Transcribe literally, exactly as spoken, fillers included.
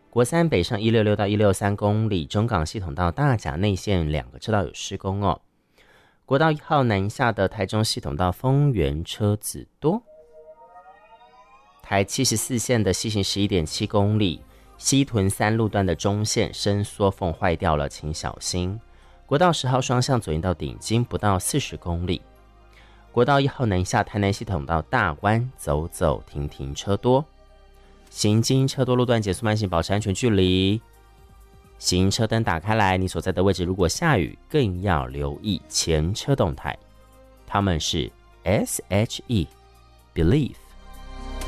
国三北上一六六到一六三公里，中港系统到大甲内线两个车道有施工哦。国道一号南下的台中系统到丰原车子多。台七十四线的西行十一点七公里，西屯三路段的中线伸缩缝坏掉了，请小心。国道十号双向左营到顶金不到四十公里。国道一号南下台南系统到大湾，走走停停车多。行经车多路段减速慢行，保持安全距离。行车灯打开来，你所在的位置如果下雨，更要留意前车动态。他们是 S H E Believe。